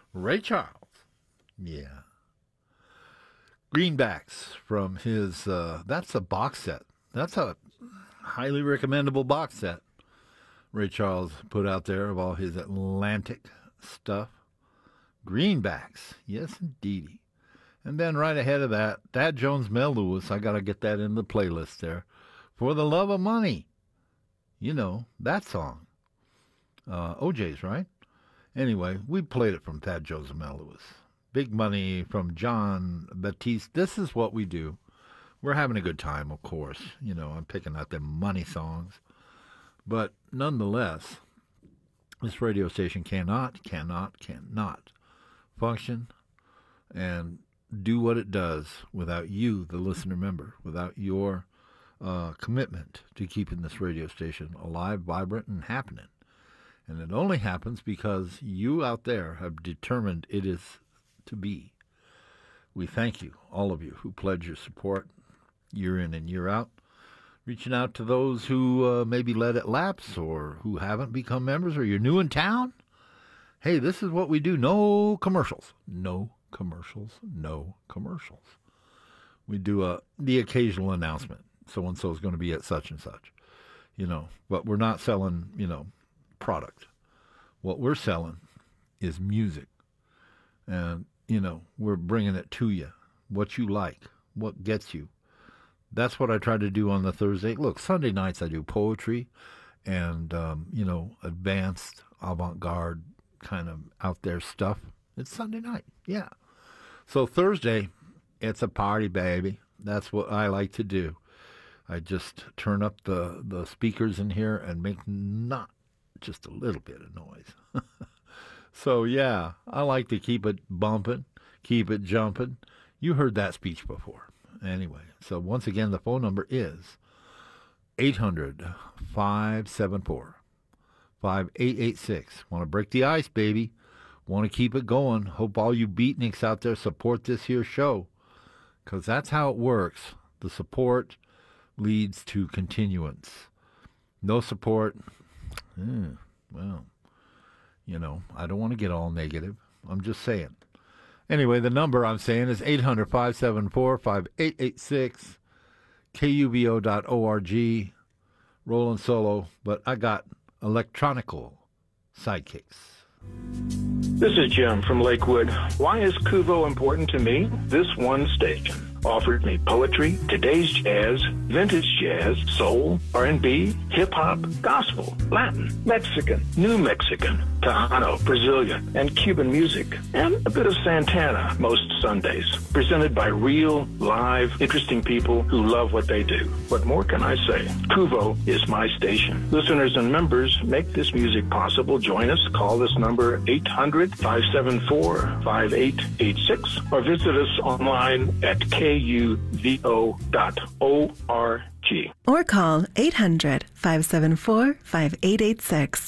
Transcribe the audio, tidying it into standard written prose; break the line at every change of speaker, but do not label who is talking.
Ray Charles. Yeah. Greenbacks from his, that's a box set. That's a highly recommendable box set Ray Charles put out there of all his Atlantic stuff. Greenbacks. Yes, indeedy. And then right ahead of that, Thad Jones, Mel Lewis. I got to get that in the playlist there. For the Love of Money. You know, that song. OJ's, right? Anyway, we played it from Thad Jones and Mel Lewis. Big Money from John Batiste. This is what we do. We're having a good time, of course. You know, I'm picking out them money songs. But nonetheless, this radio station cannot function and do what it does without you, the listener member, without your commitment to keeping this radio station alive, vibrant, and happening. And it only happens because you out there have determined it is to be. We thank you, all of you, who pledge your support year in and year out, reaching out to those who maybe let it lapse or who haven't become members or you're new in town. Hey, this is what we do. No commercials. No commercials. No commercials. We do the occasional announcement. So-and-so is going to be at such and such, you know, but we're not selling, you know, product. What we're selling is music. And, you know, we're bringing it to you. What you like. What gets you. That's what I try to do on the Thursday. Look, Sunday nights I do poetry and, you know, advanced avant-garde kind of out there stuff. It's Sunday night. Yeah. So Thursday, it's a party, baby. That's what I like to do. I just turn up the speakers in here and make not just a little bit of noise. So, yeah, I like to keep it bumping, keep it jumping. You heard that speech before. Anyway, so once again, the phone number is 800-574-5886. Want to break the ice, baby. Want to keep it going. Hope all you beatniks out there support this here show, because that's how it works. The support leads to continuance. No support, well, you know, I don't want to get all negative. I'm just saying. Anyway, the number I'm saying is 800-574-5886, KUBO.org, rolling solo, but I got electronical sidekicks.
This is Jim from Lakewood. Why is Kuvo important to me? This one station offered me poetry, today's jazz, vintage jazz, soul, R&B, hip-hop, gospel, Latin, Mexican, New Mexican, Tejano, Brazilian, and Cuban music, and a bit of Santana most Sundays, presented by real, live, interesting people who love what they do. What more can I say? Kuvo is my station. Listeners and members make this music possible. Join us. Call this number 800-574-5886 or visit us online at kuvo.org.
Or call 800-574-5886.